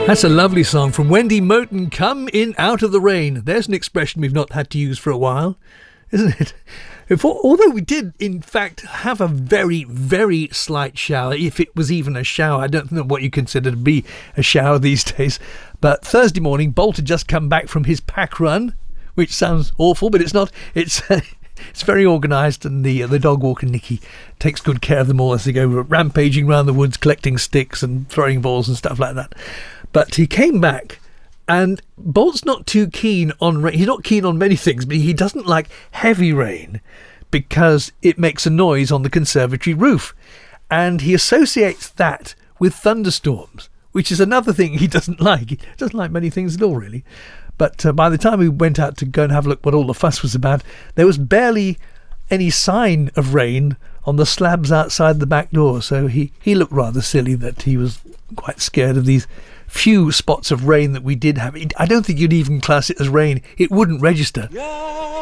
That's a lovely song from Wendy Moten, Come In Out of the Rain. There's an expression we've not had to use for a while, isn't it? Although we did, in fact, have a very, very slight shower, if it was even a shower. I don't know what you consider to be a shower these days. But Thursday morning, Bolt had just come back from his pack run, which sounds awful, but it's not. It's very organised, and the dog walker, Nicky, takes good care of them all as they go rampaging around the woods, collecting sticks and throwing balls and stuff like that. But he came back, and Bolt's not too keen on rain. He's not keen on many things, but he doesn't like heavy rain because it makes a noise on the conservatory roof. And he associates that with thunderstorms, which is another thing he doesn't like. He doesn't like many things at all, really. But by the time we went out to go and have a look what all the fuss was about, there was barely any sign of rain on the slabs outside the back door. So he looked rather silly that he was quite scared of these few spots of rain that we did have. I don't think you'd even class it as rain. It wouldn't register.